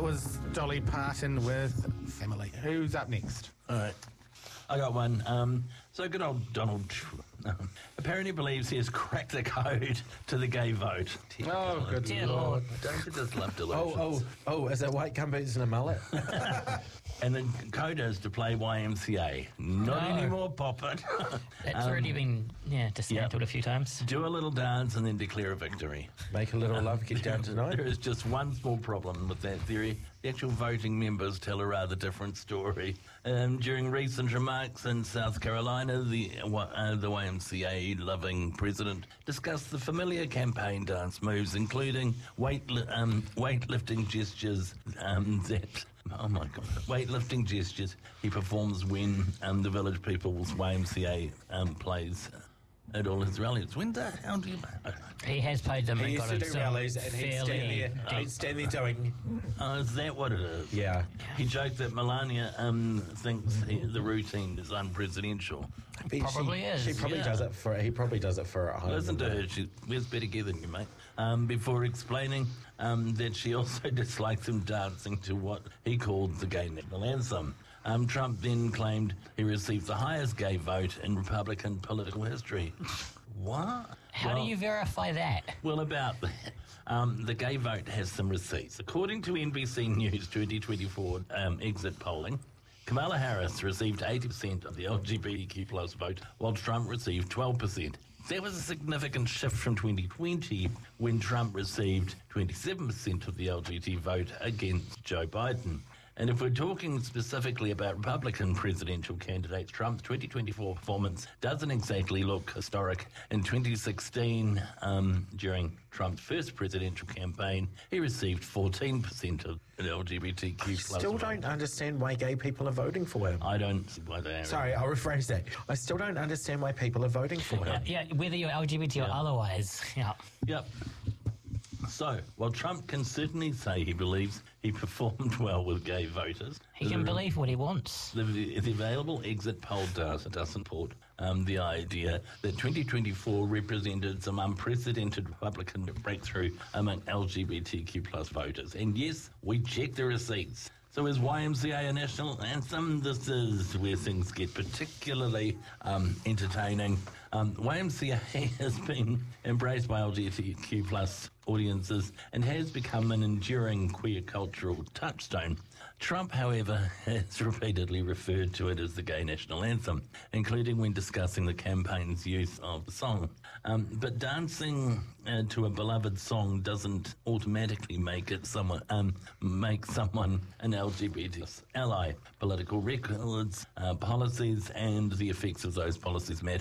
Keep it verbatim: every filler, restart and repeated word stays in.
was Dolly Parton with Family. Who's up next? All right. I got one. Um, so good old Donald Trump um, apparently believes he has cracked the code to the gay vote. Oh, good Dear Lord. Lord. Don't you just love delusions? Oh, oh, oh, is it white gumboots and a mullet? And the code is to play Y M C A. Not No. anymore, pop it. That's Um, already been yeah dismantled yep. a few times. Do a little dance and then declare a victory. Make a little love, get down tonight. There is just one small problem with that theory. The actual voting members tell a rather different story. Um, during recent remarks in South Carolina, the uh, the Y M C A-loving president discussed the familiar campaign dance moves, including weight um, weightlifting gestures um, that... Oh my God! Weightlifting gestures he performs when um, the Village People's Y M C A um, plays at all his rallies. When the hell do you? He has played them He and used got to it do some rallies and he'd stand fairly there, deep. he'd stand there doing... Oh, is that what it is? Yeah. He joked that Melania um, thinks he, the routine is unpresidential. But Probably she, is, She probably yeah. does it for... He probably does it for at home. Listen to her. She wears better gear than you, mate. Um, before explaining um, that she also dislikes him dancing to what he called the gay national anthem. Um, Trump then claimed he received the highest gay vote in Republican political history. What? How Well- do you verify that? Well, about that. Um, the gay vote has some receipts. According to N B C News twenty twenty-four um, exit polling, Kamala Harris received eighty percent of the L G B T Q plus vote, while Trump received twelve percent. There was a significant shift from twenty twenty when Trump received twenty-seven percent of the L G B T vote against Joe Biden. And if we're talking specifically about Republican presidential candidates, Trump's twenty twenty-four performance doesn't exactly look historic. In twenty sixteen, um, during Trump's first presidential campaign, he received fourteen percent of the L G B T Q plus Still vote. don't understand why gay people are voting for him. I don't see why they are. Sorry, I'll rephrase that. I still don't understand why people are voting for him. Yeah, yeah, whether you're L G B T or Yeah. otherwise. Yeah. Yep. So, while Trump can certainly say he believes he performed well with gay voters, He can the- believe what he wants. The, the available exit poll data doesn't support um, the idea that twenty twenty-four represented some unprecedented Republican breakthrough among L G B T Q plus voters. And yes, we checked the receipts. So is Y M C A a national anthem? This is where things get particularly um, entertaining. Um, Y M C A has been embraced by L G B T Q plus audiences and has become an enduring queer cultural touchstone. Trump, however, has repeatedly referred to it as the gay national anthem, including when discussing the campaign's use of the song. Um, but dancing uh, to a beloved song doesn't automatically make it someone um, make someone an L G B T ally. Political records, uh, policies, and the effects of those policies matter.